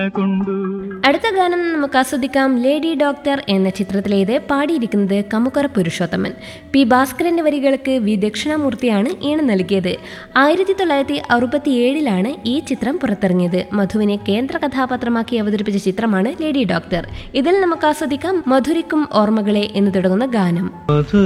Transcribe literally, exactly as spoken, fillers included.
അടുത്ത ഗാനം നമുക്ക് ആസ്വദിക്കാം. ലേഡി ഡോക്ടർ എന്ന ചിത്രത്തിലേത്. പാടിയിരിക്കുന്നത് കമുക്കറ പുരുഷോത്തമൻ. പി ഭാസ്കരന്റെ വരികൾക്ക് വി ദക്ഷിണാമൂർത്തിയാണ് ഈണം നൽകിയത്. ആയിരത്തി തൊള്ളായിരത്തി അറുപത്തി ഏഴിലാണ് ഈ ചിത്രം പുറത്തിറങ്ങിയത്. മധുവിനെ കേന്ദ്ര കഥാപാത്രമാക്കി അവതരിപ്പിച്ച ചിത്രമാണ് ലേഡി ഡോക്ടർ. ഇതിൽ നമുക്ക് ആസ്വദിക്കാം മധുരിക്കും ഓർമ്മകളെ എന്ന് തുടങ്ങുന്ന ഗാനം.